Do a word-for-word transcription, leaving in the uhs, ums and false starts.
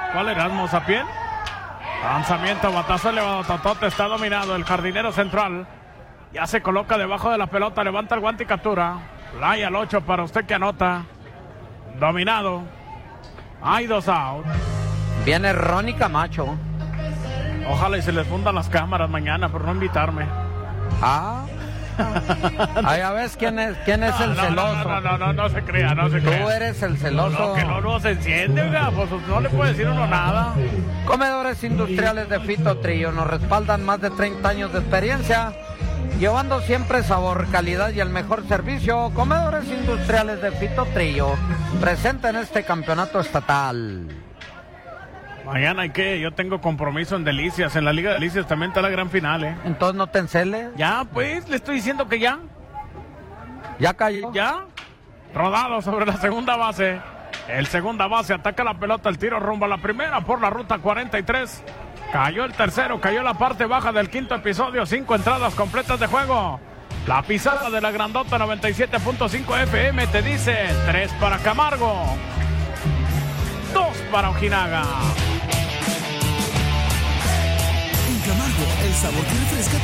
¿Cuál Erasmo Sapien? Lanzamiento, batazo elevado, Totote está dominado. El jardinero central ya se coloca debajo de la pelota, levanta el guante y captura. Fly al ocho para usted que anota. Dominado. Hay dos out. Viene Ronnie Camacho. Ojalá y se les fundan las cámaras mañana por no invitarme. Ah. Ahí ya ves quién es, quién es no, el no, celoso. No, no, no, no, no se crea, no se crea. Tú eres el celoso. No, no, que no, no se enciende, oiga, pues no le puede decir uno nada. Comedores Industriales de Fito Trillo nos respaldan más de treinta años de experiencia, llevando siempre sabor, calidad y el mejor servicio. Comedores Industriales de Fito Trillo, presente en este campeonato estatal. Mañana hay que, yo tengo compromiso en Delicias, en la Liga de Delicias también está la gran final, ¿eh? Entonces no te enceles. Ya, pues, le estoy diciendo que ya. Ya cayó. Ya. Rodado sobre la segunda base. El segunda base ataca la pelota, el tiro rumbo a la primera por la ruta cuarenta y tres. Cayó el tercero, cayó la parte baja del quinto episodio, cinco entradas completas de juego. La pisada de la grandota noventa y siete punto cinco F M te dice tres para Camargo, dos para Ojinaga. En Camargo, el sabor que refresca